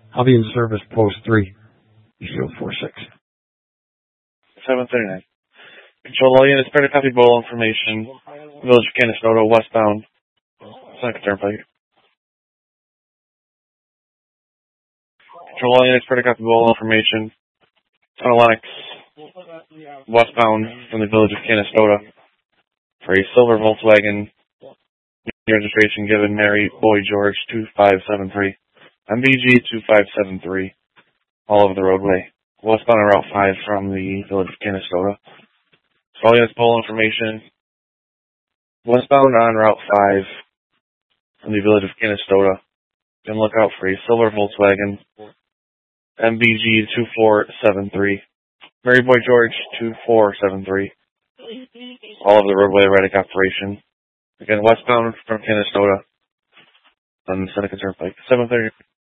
I'll be in service post 3, 046. 739. Control all units, better copy bowl information. Village of Canastota, westbound. Seneca Turnpike. Control all units, better copy bowl information. Tunnel Lennox, westbound from the village of Canastota. For a silver Volkswagen, registration given Mary Boy George 2573. MBG 2573. All over the roadway. Westbound on Route 5 from the village of Canastota. So all units, poll information. Westbound on Route 5 from the village of Canastota. You can look out for a silver Volkswagen. MBG 2473. Mary Boy George 2473. All over the roadway, erratic operation. Again, westbound from Canastota on Seneca Turnpike. 730.